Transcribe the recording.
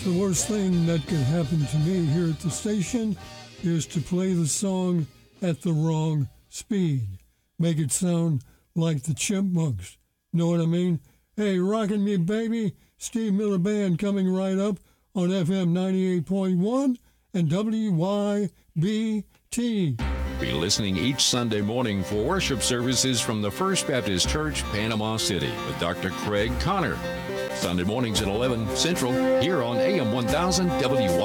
The worst thing that could happen to me here at the station is to play the song at the wrong speed. Make it sound like the Chipmunks. Know what I mean? Hey, Rockin' Me Baby, Steve Miller Band coming right up on FM 98.1 and WYBT. Be listening each Sunday morning for worship services from the First Baptist Church, Panama City, with Dr. Craig Connor. Sunday mornings at 11 Central, here on AM 1000 WYBT.